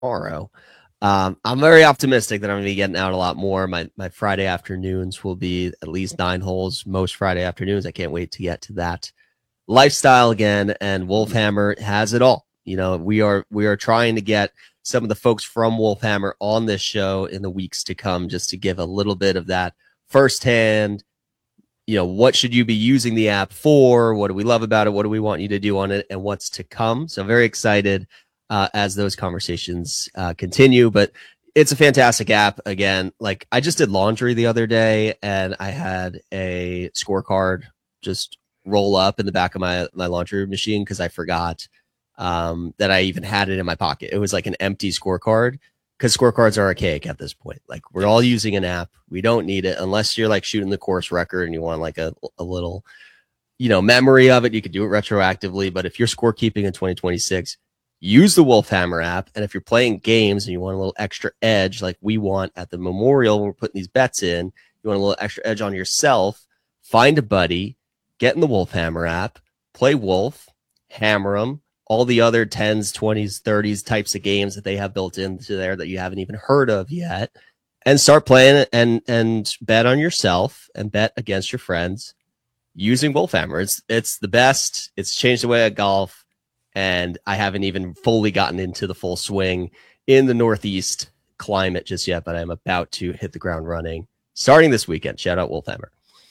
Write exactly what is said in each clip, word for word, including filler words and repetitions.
tomorrow. Um, I'm very optimistic that I'm going to be getting out a lot more. My my Friday afternoons will be at least nine holes most Friday afternoons. I can't wait to get to that lifestyle again. And Wolfhammer has it all. You know, we are we are trying to get some of the folks from Wolfhammer on this show in the weeks to come, just to give a little bit of that firsthand. You know, what should you be using the app for? What do we love about it? What do we want you to do on it? And what's to come? So I'm very excited uh, as those conversations uh, continue. But it's a fantastic app. Again, like I just did laundry the other day, and I had a scorecard just roll up in the back of my my laundry machine because I forgot um, that I even had it in my pocket. It was like an empty scorecard, because scorecards are archaic at this point. Like we're all using an app. We don't need it unless you're like shooting the course record and you want like a, a little, you know, memory of it. You could do it retroactively. But if you're scorekeeping in twenty twenty-six, use the Wolfhammer app. And if you're playing games and you want a little extra edge, like we want at the Memorial when we're putting these bets in, you want a little extra edge on yourself, find a buddy, get in the Wolfhammer app, play Wolf, hammer them, all the other tens, twenties, thirties types of games that they have built into there that you haven't even heard of yet, and start playing it and and bet on yourself and bet against your friends using Wolfhammer. It's it's the best. It's changed the way I golf, and I haven't even fully gotten into the full swing in the Northeast climate just yet, but I'm about to hit the ground running starting this weekend. Shout out Wolfhammer.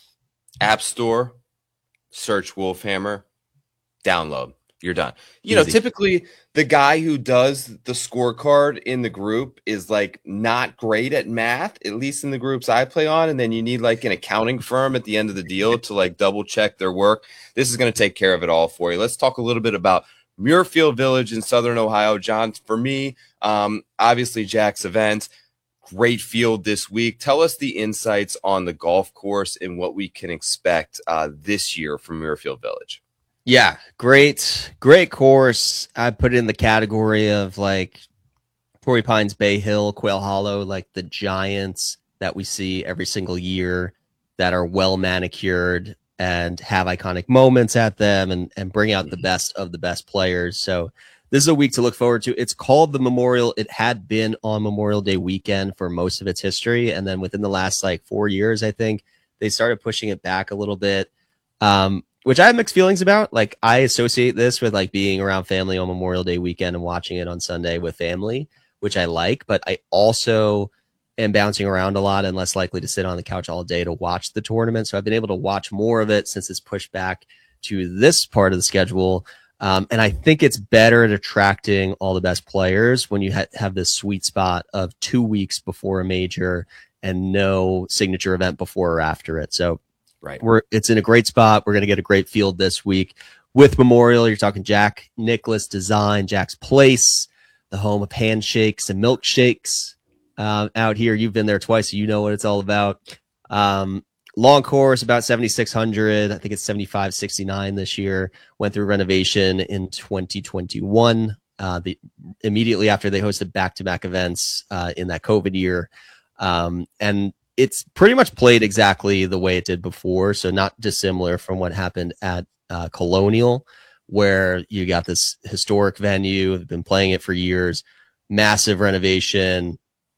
App Store, search Wolfhammer, download. You're done. You know, Easy. typically the guy who does the scorecard in the group is like not great at math, at least in the groups I play on. And then you need like an accounting firm at the end of the deal to like double check their work. This is going to take care of it all for you. Let's talk a little bit about Muirfield Village in Southern Ohio. John, for me, um, obviously Jack's event, great field this week. Tell us the insights on the golf course and what we can expect uh, this year from Muirfield Village. Yeah, great, great course. I put it in the category of like Torrey Pines, Bay Hill, Quail Hollow, like the giants that we see every single year that are well manicured and have iconic moments at them and, and bring out the best of the best players. So this is a week to look forward to. It's called the Memorial. It had been on Memorial Day weekend for most of its history. And then within the last like four years, I think they started pushing it back a little bit. Um, which I have mixed feelings about. Like I associate this with like being around family on Memorial Day weekend and watching it on Sunday with family, which I like, but I also am bouncing around a lot and less likely to sit on the couch all day to watch the tournament. So I've been able to watch more of it since it's pushed back to this part of the schedule. Um, and I think it's better at attracting all the best players when you ha- have this sweet spot of two weeks before a major and no signature event before or after it. So Right. We're it's in a great spot. We're going to get a great field this week with Memorial. You're talking Jack Nicklaus Design, Jack's Place, the home of handshakes and milkshakes uh, out here. You've been there twice, so you know what it's all about. Um, long course, about seventy-six hundred. I think it's seventy-five sixty-nine this year. Went through renovation in twenty twenty-one. Uh, the immediately after they hosted back-to-back events uh, in that COVID year, um, and it's pretty much played exactly the way it did before. So not dissimilar from what happened at uh, Colonial, where you got this historic venue, have been playing it for years, massive renovation,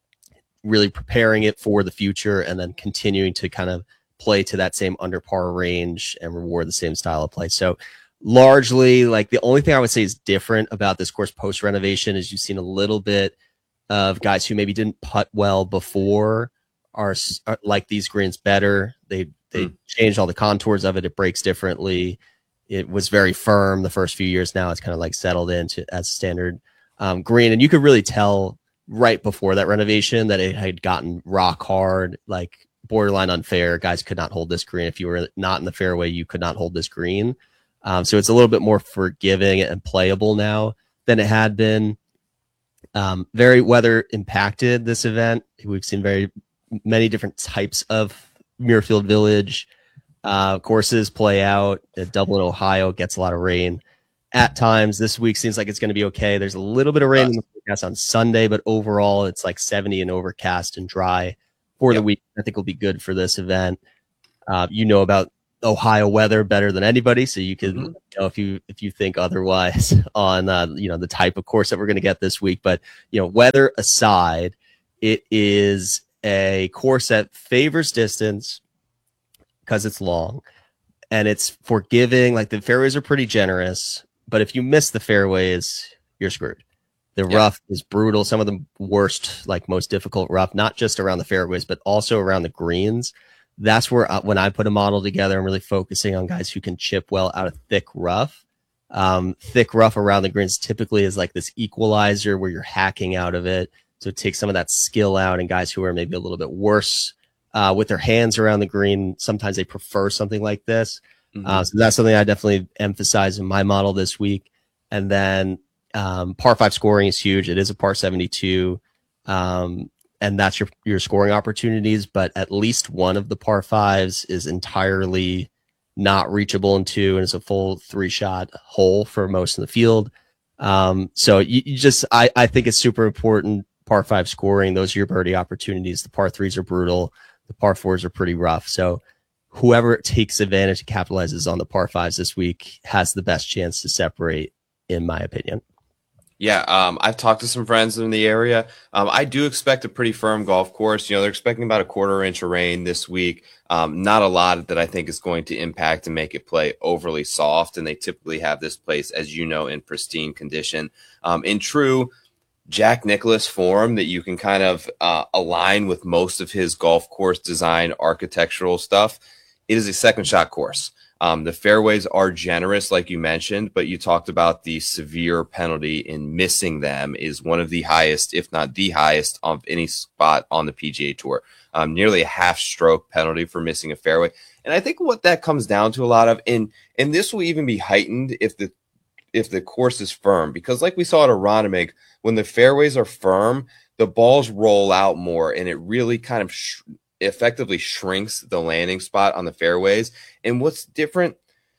really preparing it for the future, and then continuing to kind of play to that same under par range and reward the same style of play. So largely, like the only thing I would say is different about this course post renovation is you've seen a little bit of guys who maybe didn't putt well before Are, are like these greens better. They they mm. changed all the contours of it. It breaks differently. It was very firm the first few years. Now it's kind of like settled into as standard um, green. And you could really tell right before that renovation that it had gotten rock hard, like borderline unfair. Guys could not hold this green. If you were not in the fairway, you could not hold this green. Um, so it's a little bit more forgiving and playable now than it had been. Um, very weather impacted this event. We've seen very many different types of Muirfield Village uh, courses play out. Uh, Dublin, Ohio gets a lot of rain at times. This week seems like it's going to be okay. There's a little bit of rain in the forecast on Sunday, but overall it's like seventy and overcast and dry for yep. the week. I think will be good for this event. Uh, you know about Ohio weather better than anybody, so you can, Mhm. you know, if you if you think otherwise on uh, you know, the type of course that we're going to get this week. But you know, weather aside, it is a course that favors distance because it's long and it's forgiving. Like the fairways are pretty generous, but if you miss the fairways, you're screwed. The Yeah. rough is brutal. Some of the worst, like most difficult rough, not just around the fairways, but also around the greens. That's where I, when I put a model together, I'm really focusing on guys who can chip well out of thick rough. Um, thick rough around the greens typically is like this equalizer where you're hacking out of it. So it takes some of that skill out, and guys who are maybe a little bit worse uh, with their hands around the green, sometimes they prefer something like this. Mhm. Uh, so that's something I definitely emphasize in my model this week. And then um, par five scoring is huge. It is a par seventy-two. Um, and that's your, your scoring opportunities, but at least one of the par fives is entirely not reachable in two, and it's a full three shot hole for most in the field. Um, so you, you just, I, I think it's super important. Par five scoring, those are your birdie opportunities. The par threes are brutal. The par fours are pretty rough. So whoever takes advantage and capitalizes on the par fives this week has the best chance to separate, in my opinion. Yeah, um, I've talked to some friends in the area. Um, I do expect a pretty firm golf course. You know, they're expecting about a quarter inch of rain this week. Um, not a lot that I think is going to impact and make it play overly soft. And they typically have this place, as you know, in pristine condition. Um, in true Jack Nicklaus form that you can kind of uh, align with most of his golf course design architectural stuff, it is a second shot course. Um, the fairways are generous, like you mentioned, but you talked about the severe penalty in missing them is one of the highest, if not the highest, of any spot on the P G A Tour. Um, nearly a half stroke penalty for missing a fairway. And I think what that comes down to a lot of, and and this will even be heightened if the if the course is firm, because like we saw at Aronimink, when the fairways are firm, the balls roll out more, and it really kind of sh- effectively shrinks the landing spot on the fairways. And what's different,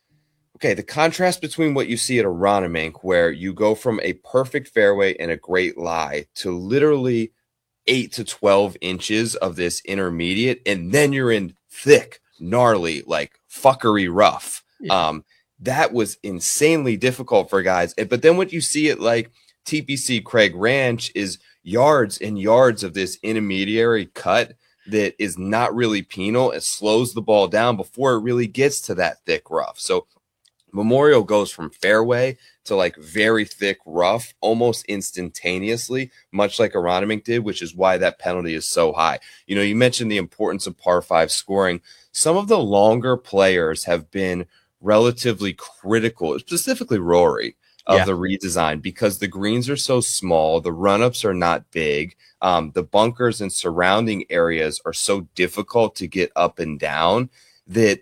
okay, the contrast between what you see at Aronimink, where you go from a perfect fairway and a great lie to literally eight to twelve inches of this intermediate, and then you're in thick, gnarly, like fuckery rough. Yeah. Um, that was insanely difficult for guys. But then what you see at like T P C Craig Ranch is yards and yards of this intermediary cut that is not really penal. It slows the ball down before it really gets to that thick rough. So Memorial goes from fairway to like very thick rough almost instantaneously, much like Aronimink did, which is why that penalty is so high. You know, you mentioned the importance of par five scoring. Some of the longer players have been relatively critical, specifically Rory, of Yeah. the redesign, because the greens are so small, the run-ups are not big, um, the bunkers and surrounding areas are so difficult to get up and down that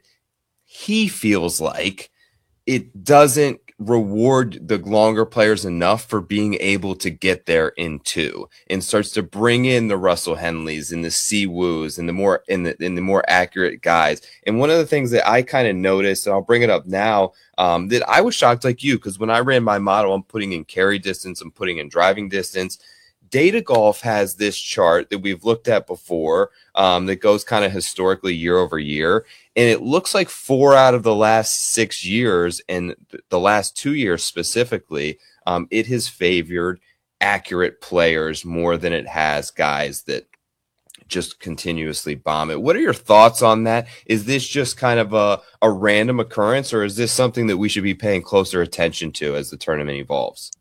he feels like it doesn't reward the longer players enough for being able to get there in two, and starts to bring in the Russell Henleys and the Siwoos and the more and the, and the more accurate guys. And one of the things that I kind of noticed, and I'll bring it up now, um, that I was shocked like you, because when I ran my model, I'm putting in carry distance, I'm putting in driving distance. Data Golf has this chart that we've looked at before, um, that goes kind of historically year over year. And it looks like four out of the last six years, and the last two years specifically, um, it has favored accurate players more than it has guys that just continuously bomb it. What are your thoughts on that? Is this just kind of a, a random occurrence, or is this something that we should be paying closer attention to as the tournament evolves?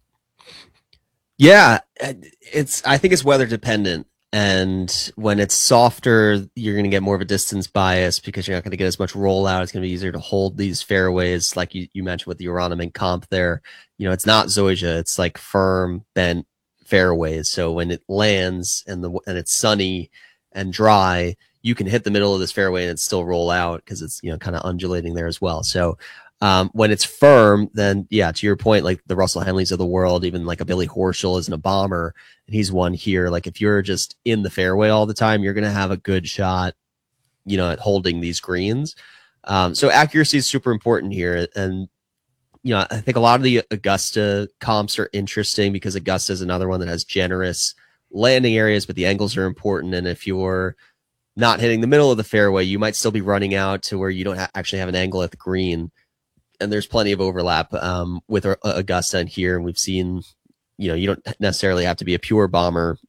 Yeah, it's. I think it's weather dependent, and when it's softer, you're going to get more of a distance bias because you're not going to get as much rollout. It's going to be easier to hold these fairways, like you, you mentioned with the Aronimink comp there. You know, it's not Zoysia; it's like firm bent fairways. So when it lands and the and it's sunny and dry, you can hit the middle of this fairway and it still roll out because it's, you know, kind of undulating there as well. So Um, when it's firm, then yeah, to your point, like the Russell Henleys of the world, even like a Billy Horschel isn't a bomber, and he's one here. Like if you're just in the fairway all the time, you're going to have a good shot, you know, at holding these greens. Um, so accuracy is super important here. And, you know, I think a lot of the Augusta comps are interesting because Augusta is another one that has generous landing areas, but the angles are important. And if you're not hitting the middle of the fairway, you might still be running out to where you don't ha- actually have an angle at the green. And there's plenty of overlap um, with Augusta and here. And we've seen, you know, you don't necessarily have to be a pure bomber